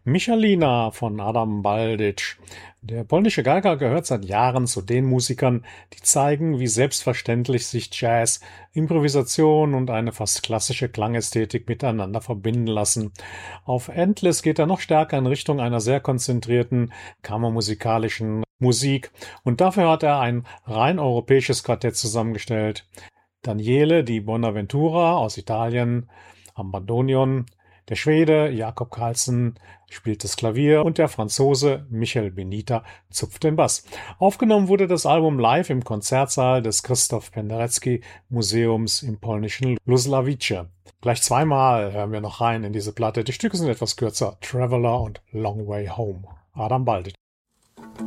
Michalina von Adam Balditsch. Der polnische Geiger gehört seit Jahren zu den Musikern, die zeigen, wie selbstverständlich sich Jazz, Improvisation und eine fast klassische Klangästhetik miteinander verbinden lassen. Auf Endless geht er noch stärker in Richtung einer sehr konzentrierten kammermusikalischen Musik und dafür hat er ein rein europäisches Quartett zusammengestellt. Daniele di Bonaventura aus Italien am Bandonion, der Schwede Jakob Carlsen spielt das Klavier und der Franzose Michel Benita zupft den Bass. Aufgenommen wurde das Album live im Konzertsaal des Krzysztof Penderecki Museums im polnischen Luslawice. Gleich zweimal hören wir noch rein in diese Platte. Die Stücke sind etwas kürzer. Traveler und Long Way Home. Adam Balditsch.